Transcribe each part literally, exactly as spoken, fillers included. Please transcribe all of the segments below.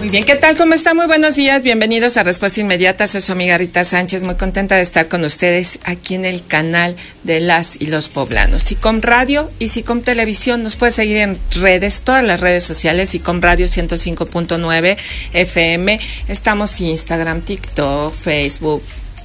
Muy bien, ¿qué tal? ¿Cómo está? Muy buenos días, bienvenidos a Respuesta Inmediata. Soy su amiga Rita Sánchez, muy contenta de estar con ustedes aquí en el canal de las y los poblanos. SICOM Radio y SICOM Televisión, nos puede seguir en redes, todas las redes sociales, SICOM Radio ciento cinco punto nueve F M. Estamos en Instagram, TikTok, Facebook,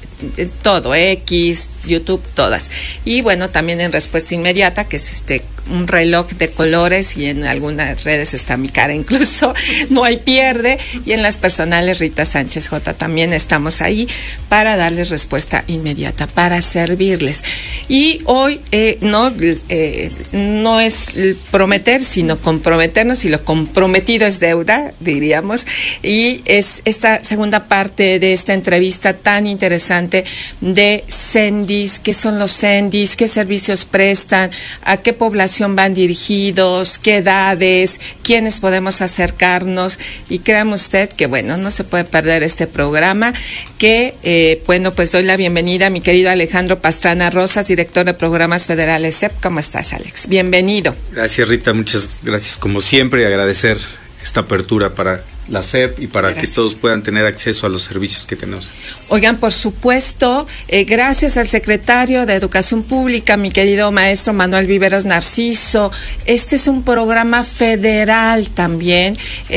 todo, X, YouTube, todas. Y bueno, también en Respuesta Inmediata, que es este un reloj de colores, y en algunas redes está mi cara incluso, no hay pierde, y en las personales Rita Sánchez J también estamos ahí para darles respuesta inmediata, para servirles. Y hoy eh, no, eh, no es prometer, sino comprometernos, y lo comprometido es deuda, diríamos, y es esta segunda parte de esta entrevista tan interesante de CENDIS, qué son los CENDIS, qué servicios prestan, a qué población van dirigidos, qué edades, quiénes podemos acercarnos, y créame usted que bueno, no se puede perder este programa, que eh, bueno, pues doy la bienvenida a mi querido Alejandro Pastrana Rosas, director de programas federales C E P. ¿Cómo estás, Alex? Bienvenido. Gracias, Rita, muchas gracias como siempre, y agradecer esta apertura para la C E P y para gracias. Que todos puedan tener acceso a los servicios que tenemos. Oigan, por supuesto, eh, gracias al secretario de Educación Pública, mi querido maestro Manuel Viveros Narciso. Este es un programa federal también,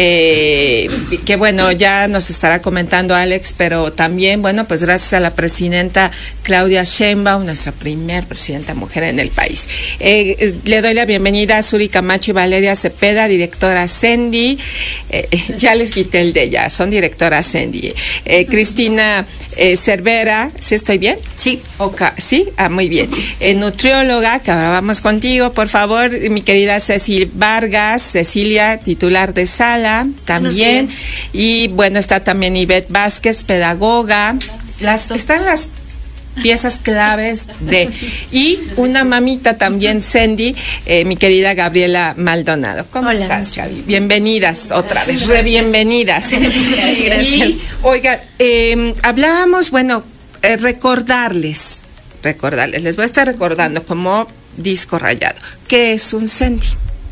eh, que bueno, ya nos estará comentando Alex, pero también, bueno, pues gracias a la presidenta Claudia Sheinbaum, nuestra primer presidenta mujer en el país. Eh, eh, le doy la bienvenida a Suri Camacho y Valeria Cepeda, directora CENDI. Eh, ya les quité el de ella, son directoras CENDI. Eh, Cristina eh, Cervera, ¿sí estoy bien? Sí. Okay. ¿Sí? Ah, muy bien. Eh, nutrióloga, que ahora vamos contigo, por favor, mi querida Cecil Vargas, Cecilia, titular de sala, también. Y bueno, está también Ivette Vázquez, pedagoga. Las, están las piezas claves de, y una mamita también, Cendi, eh, mi querida Gabriela Maldonado. ¿Cómo Hola, estás, Gaby? Bienvenidas otra gracias, vez, re bienvenidas. Gracias, gracias. Y, oiga, eh, hablábamos, bueno, eh, recordarles, recordarles, les voy a estar recordando como disco rayado, ¿qué es un Cendi?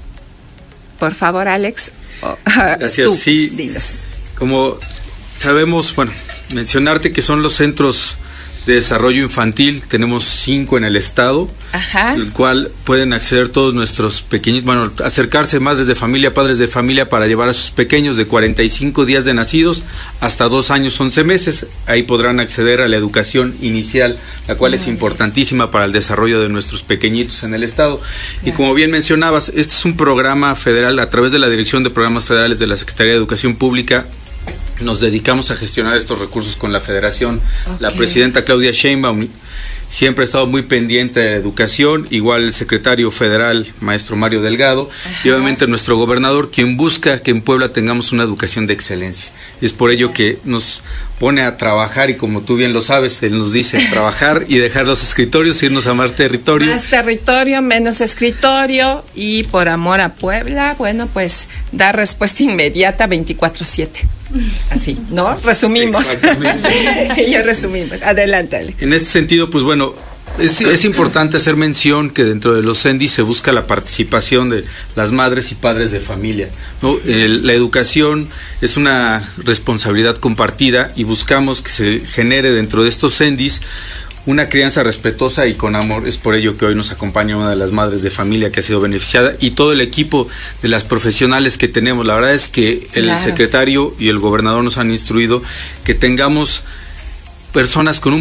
Por favor, Alex. Oh, gracias, tú, sí. Dinos. Como sabemos, bueno, mencionarte que son los centros de desarrollo infantil, tenemos cinco en el estado, Ajá. el cual pueden acceder todos nuestros pequeños, bueno, acercarse madres de familia, padres de familia para llevar a sus pequeños de cuarenta y cinco días de nacidos hasta dos años, once meses. Ahí podrán acceder a la educación inicial, la cual es importantísima para el desarrollo de nuestros pequeñitos en el estado. Y como bien mencionabas, este es un programa federal a través de la Dirección de Programas Federales de la Secretaría de Educación Pública. Nos dedicamos a gestionar estos recursos con la federación. Okay. La presidenta Claudia Sheinbaum siempre ha estado muy pendiente de la educación, igual el secretario federal, maestro Mario Delgado, Ajá. y obviamente nuestro gobernador, quien busca que en Puebla tengamos una educación de excelencia. Y es por ello que nos pone a trabajar, y como tú bien lo sabes, él nos dice trabajar y dejar los escritorios, irnos a más territorio. Más territorio, menos escritorio, y por amor a Puebla, bueno, pues da respuesta inmediata veinticuatro siete. Así, ¿no? Resumimos. Exactamente. Ya resumimos. Adelántale. En este sentido, pues bueno, es, es importante hacer mención que dentro de los CENDI se busca la participación de las madres y padres de familia, ¿no? El, la educación es una responsabilidad compartida, y buscamos que se genere dentro de estos CENDIs una crianza respetuosa y con amor. Es por ello que hoy nos acompaña una de las madres de familia que ha sido beneficiada, y todo el equipo de las profesionales que tenemos. La verdad es que el claro. secretario y el gobernador nos han instruido que tengamos personas con un